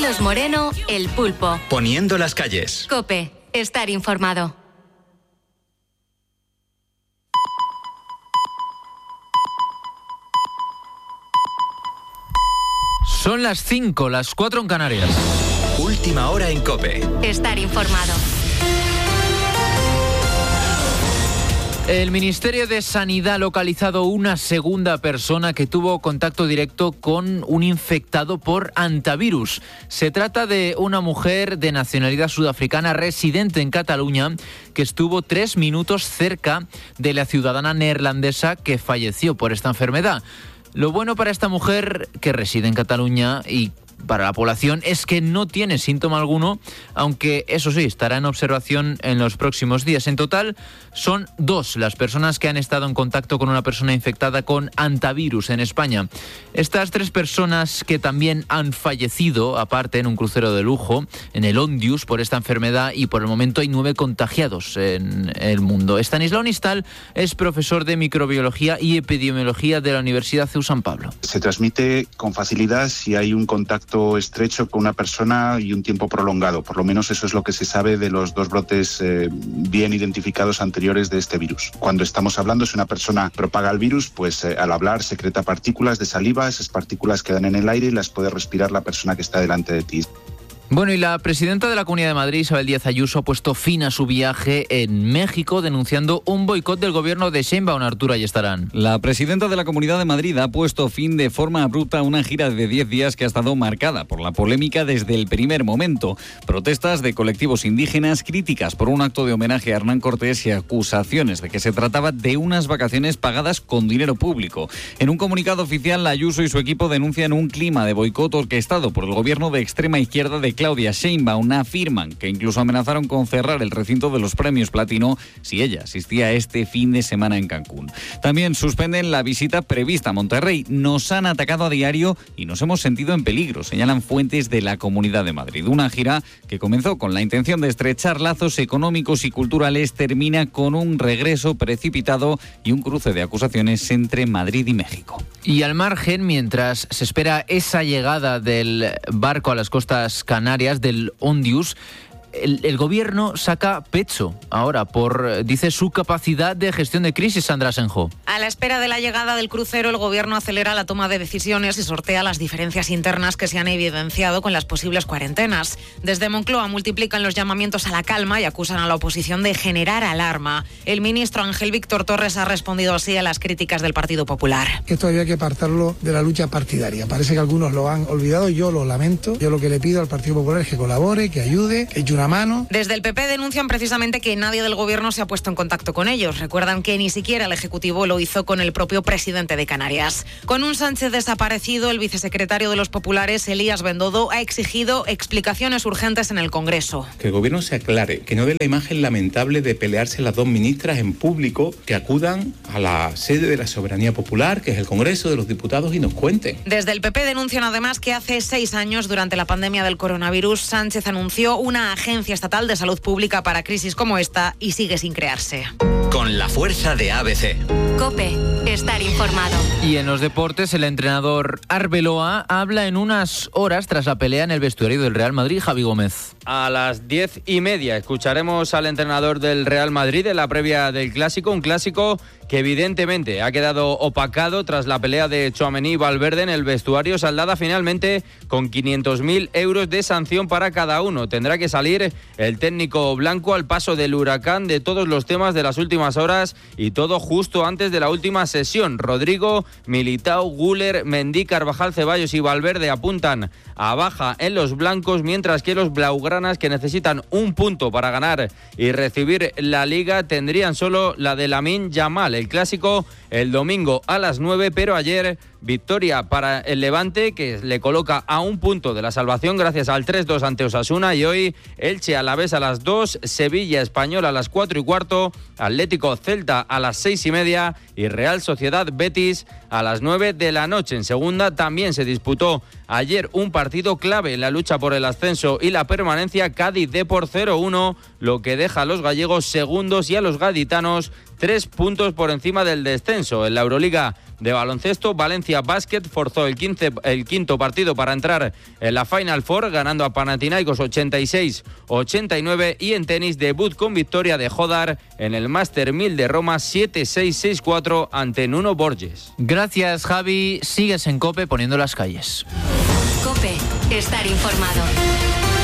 Carlos Moreno, El Pulpo. Poniendo las calles. COPE. Estar informado. Son las 5, las 4 en Canarias. Última hora en COPE. Estar informado. El Ministerio de Sanidad ha localizado una segunda persona que tuvo contacto directo con un infectado por hantavirus. Se trata de una mujer de nacionalidad sudafricana residente en Cataluña que estuvo 3 minutos cerca de la ciudadana neerlandesa que falleció por esta enfermedad. Lo bueno para esta mujer que reside en Cataluña y para la población es que no tiene síntoma alguno, aunque eso sí, estará en observación en los próximos días. En total, son 2 las personas que han estado en contacto con una persona infectada con hantavirus en España. Estas 3 personas que también han fallecido, aparte en un crucero de lujo, en el Ondius, por esta enfermedad, y por el momento hay 9 contagiados en el mundo. Estanislao Nistal es profesor de microbiología y epidemiología de la Universidad CEU San Pablo. Se transmite con facilidad si hay un contacto estrecho con una persona y un tiempo prolongado. Por lo menos eso es lo que se sabe de los 2 brotes bien identificados anteriores de este virus. Cuando estamos hablando, si una persona propaga el virus, pues al hablar secreta partículas de saliva, esas partículas quedan en el aire y las puede respirar la persona que está delante de ti. Bueno, y la presidenta de la Comunidad de Madrid, Isabel Díaz Ayuso, ha puesto fin a su viaje en México, denunciando un boicot del gobierno de Sheinbaum. Arturo Ayestarán. La presidenta de la Comunidad de Madrid ha puesto fin de forma abrupta a una gira de 10 días que ha estado marcada por la polémica desde el primer momento. Protestas de colectivos indígenas, críticas por un acto de homenaje a Hernán Cortés y acusaciones de que se trataba de unas vacaciones pagadas con dinero público. En un comunicado oficial, Ayuso y su equipo denuncian un clima de boicot orquestado por el gobierno de extrema izquierda de Claudia Sheinbaum. Afirman que incluso amenazaron con cerrar el recinto de los premios Platino si ella asistía este fin de semana en Cancún. También suspenden la visita prevista a Monterrey. Nos han atacado a diario y nos hemos sentido en peligro, señalan fuentes de la Comunidad de Madrid. Una gira que comenzó con la intención de estrechar lazos económicos y culturales termina con un regreso precipitado y un cruce de acusaciones entre Madrid y México. Y al margen, mientras se espera esa llegada del barco a las costas canarias, del Ondius, el gobierno saca pecho ahora por, dice, su capacidad de gestión de crisis. Sandra Senjo. A la espera de la llegada del crucero, el gobierno acelera la toma de decisiones y sortea las diferencias internas que se han evidenciado con las posibles cuarentenas. Desde Moncloa multiplican los llamamientos a la calma y acusan a la oposición de generar alarma. El ministro Ángel Víctor Torres ha respondido así a las críticas del Partido Popular. Esto había que apartarlo de la lucha partidaria. Parece que algunos lo han olvidado, yo lo lamento. Yo lo que le pido al Partido Popular es que colabore, que ayude, que eche una mano. Desde el PP denuncian precisamente que nadie del gobierno se ha puesto en contacto con ellos. Recuerdan que ni siquiera el Ejecutivo lo hizo con el propio presidente de Canarias. Con un Sánchez desaparecido, el vicesecretario de los Populares, Elías Bendodo, ha exigido explicaciones urgentes en el Congreso. Que el gobierno se aclare, que no dé la imagen lamentable de pelearse las 2 ministras en público, que acudan a la sede de la soberanía popular, que es el Congreso de los Diputados, y nos cuenten. Desde el PP denuncian además que hace 6 años, durante la pandemia del coronavirus, Sánchez anunció una agencia estatal de salud pública para crisis como esta y sigue sin crearse. Con la fuerza de ABC. COPE. Estar informado. Y en los deportes, el entrenador Arbeloa habla en unas horas tras la pelea en el vestuario del Real Madrid. Javi Gómez. A las 10:30 escucharemos al entrenador del Real Madrid en la previa del Clásico, un Clásico que evidentemente ha quedado opacado tras la pelea de Tchouaméni y Valverde en el vestuario, saldada finalmente con 500.000 euros de sanción para cada uno. Tendrá que salir el técnico blanco al paso del huracán de todos los temas de las últimas horas y todo justo antes de la última sesión. Rodrigo, Militao, Güler, Mendy, Carvajal, Ceballos y Valverde apuntan a baja en los blancos, mientras que los blaugranas, que necesitan un punto para ganar y recibir la Liga, tendrían solo la de Lamine Yamal. El Clásico el domingo a las 9, pero ayer victoria para el Levante, que le coloca a un punto de la salvación gracias al 3-2 ante Osasuna, y hoy Elche Alavés a las 2, Sevilla Español a las 4:15, Atlético Celta a las 6:30 y Real Sociedad Betis a las 9 de la noche. En segunda también se disputó ayer un partido clave en la lucha por el ascenso y la permanencia, Cádiz-Depor 0-1, lo que deja a los gallegos segundos y a los gaditanos 3 puntos por encima del descenso. En la Euroliga de baloncesto, Valencia Basket forzó el quinto partido para entrar en la Final Four, ganando a Panathinaikos 86-89, y en tenis, debut con victoria de Jodar en el Master 1000 de Roma 7-6-6-4 ante Nuno Borges. Gracias, Javi. Sigues en COPE poniendo las calles. COPE, estar informado.